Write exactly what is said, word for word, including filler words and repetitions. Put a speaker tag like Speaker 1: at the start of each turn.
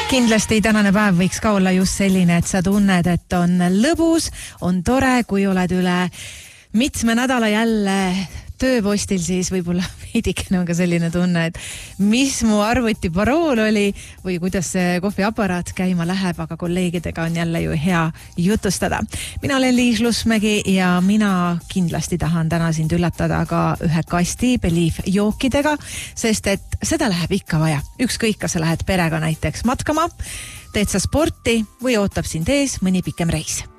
Speaker 1: Kindlasti tänane päev võiks ka olla just selline, et sa tunned, et on lõbus, on tore, kui oled üle mitme nädala jälle tööpostil, siis võib-olla veidikene on ka selline tunne, et mis mu arvuti parool oli või kuidas see kohviaparaat käima läheb, aga kolleegidega on jälle ju hea jutustada. Mina olen Liis Lusmägi ja mina kindlasti tahan täna sind üllatada ka ühe kasti Believe jookidega, sest et seda läheb ikka vaja. Ükskõik, kas sa lähed perega näiteks matkama, teed sa sporti või ootab sind ees mõni pikem reis.